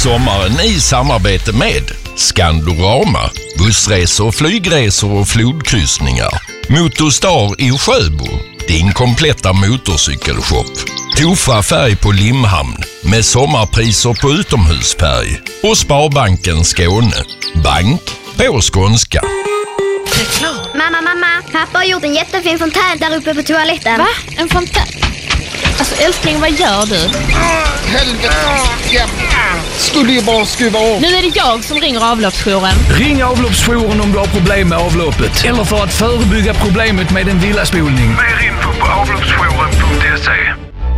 sommaren i samarbete med Skandorama, bussresor, flygresor och flodkryssningar. Motorstar i Sjöbo, din kompletta motorcykelshop. Tofa färg på Limhamn med sommarpriser på utomhusfärg. Och Sparbanken Skåne, bank på skånska. Mamma, pappa har gjort en jättefin fontän där uppe på toaletten. Va? En fontän? Alltså älskling, vad gör du? Helvete, skulle ju bara skruva av. Nu är det jag som ringer avloppsjouren. Ring avloppsjouren om du har problem med avloppet. Eller för att förebygga problemet med en villaspolning. Mer info på avloppsjouren.se.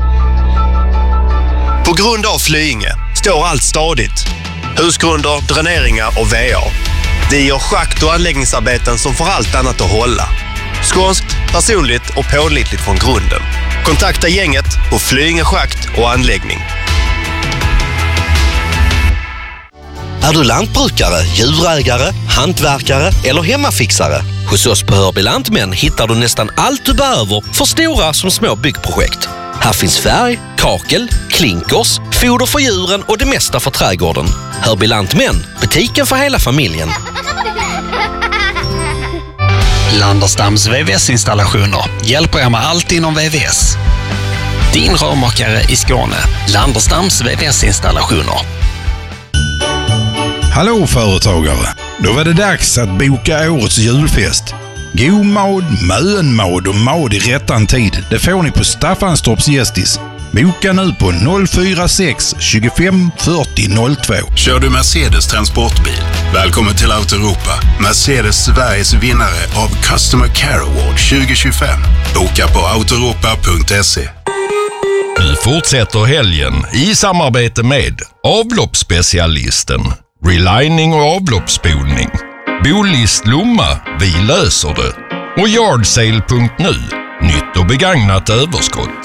På grund av Flyinge står allt stadigt. Husgrunder, dräneringar och VA. Det gör schakt- och anläggningsarbeten som får allt annat att hålla. Skånskt, personligt och pålitligt från grunden. Kontakta gänget på Flyinge schakt och anläggning. Är du lantbrukare, djurägare, hantverkare eller hemmafixare? Hos oss på Hörby Lantmän hittar du nästan allt du behöver för stora som små byggprojekt. Här finns färg, kakel, klinkers, foder för djuren och det mesta för trädgården. Hörby Lantmän, butiken för hela familjen. Landerstams VVS-installationer hjälper er med allt inom VVS. Din rörmakare i Skåne. Landerstams VVS-installationer. Hallå företagare! Då var det dags att boka årets julfest. God mad, mönmad och mad i rättan tid. Det får ni på Staffanstorps Gästis. Boka nu på 046 25 40 02. Kör du Mercedes transportbil? Välkommen till Autoropa. Mercedes Sveriges vinnare av Customer Care Award 2025. Boka på autoropa.se. Nu fortsätter helgen i samarbete med avloppsspecialisten, relining och avloppsspolning. Bolist Lomma, vi löser det. Och Yardsale.nu, nytt och begagnat överskott.